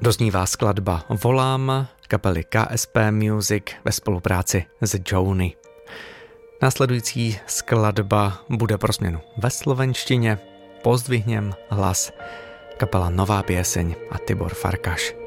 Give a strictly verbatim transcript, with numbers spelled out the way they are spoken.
Doznívá skladba Volám kapely K S P Music ve spolupráci s Jony. Následující skladba bude pro změnu ve slovenštině. Pozdvihněm hlas, kapela Nová pieseň a Tibor Farkaš.